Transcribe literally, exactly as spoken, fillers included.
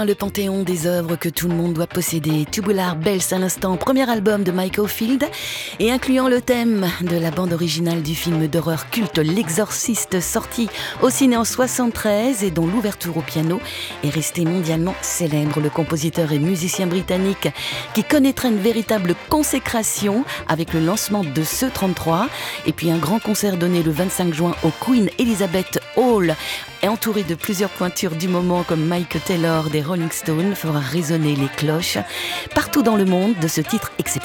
Le panthéon des œuvres que tout le monde doit posséder. Tubular Bells à l'instant, premier album de Mike Oldfield et incluant le thème de la bande originale du film d'horreur culte L'Exorciste, sorti au ciné en soixante-treize et dont l'ouverture au piano est restée mondialement célèbre. Le compositeur et musicien britannique qui connaîtra une véritable consécration avec le lancement de ce trente-trois et puis un grand concert donné le vingt-cinq juin au Queen Elizabeth Hall et entouré de plusieurs pointures du moment comme Mike Taylor des Rolling Stones, fera résonner les cloches partout dans le monde de ce titre exceptionnel.